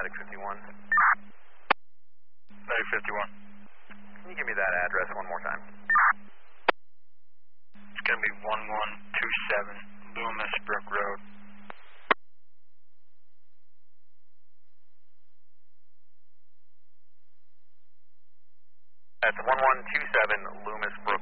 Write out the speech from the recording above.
Medic 51. Medic 51. Can you give me that address one more time? It's going to be 1127 Loomis Brook Road. That's 1127 Loomis Brook